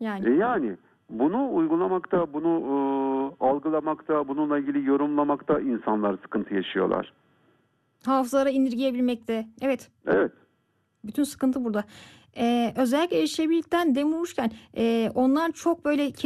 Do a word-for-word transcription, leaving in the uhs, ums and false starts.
Yani. E yani bunu uygulamakta, bunu e, algılamakta, bununla ilgili yorumlamakta insanlar sıkıntı yaşıyorlar. Hafızalara indirgeyebilmekte. Evet. Evet. Bütün sıkıntı burada. Ee, özellikle erişebilirlikten dem vururken e, onlar çok böyle